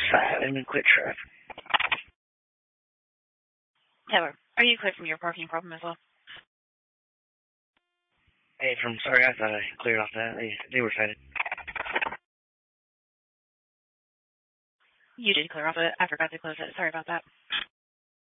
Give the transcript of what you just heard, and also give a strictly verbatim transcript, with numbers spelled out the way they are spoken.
silent and quit traffic. Taylor, are you clear from your parking problem as well? Hey, from sorry, I thought I cleared off that. They, they were cited. You did clear off it. I forgot to close it. Sorry about that.